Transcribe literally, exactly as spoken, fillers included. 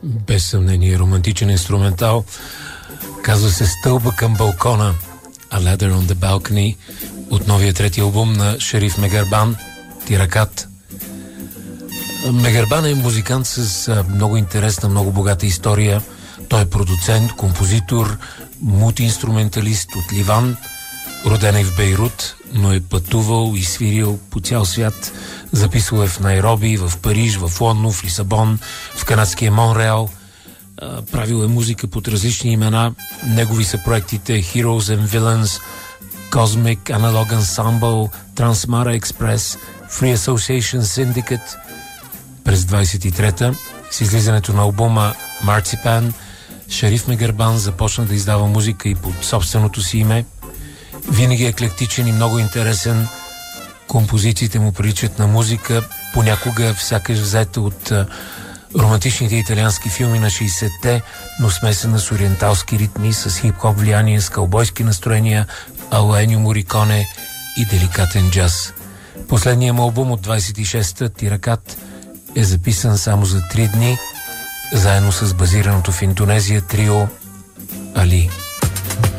Без съмнение романтичен инструментал. Казва се "Стълба към балкона", A Ladder on the Balcony, от новия трети албум на Шериф Мегербан, "Тиракат". Мегербан е музикант с много интересна, много богата история. Той е продуцент, композитор, мултиинструменталист от Ливан. Роден е в Бейрут, но е пътувал и свирил по цял свят. Записвал е в Найроби, в Париж, в Лондон, в Лисабон, в канадския Монреал. Правил е музика под различни имена. Негови са проектите Heroes and Villains, Cosmic Analog Ensemble, Transmara Express, Free Association Syndicate. През двайсет и трета, с излизането на албума Marzipan, Шериф Мегербан започна да издава музика и под собственото си име. Винаги е еклектичен и много интересен. Композициите му приличат на музика, понякога сякаш взета от а, романтичните италиански филми на шейсетте, но смесена с ориенталски ритми, с хип-хоп влияние, с каубойски настроения, ала Енио Мориконе и деликатен джаз. Последният му албум от двайсет и шеста, "Тиракат", е записан само за три дни, заедно с базираното в Индонезия трио Али.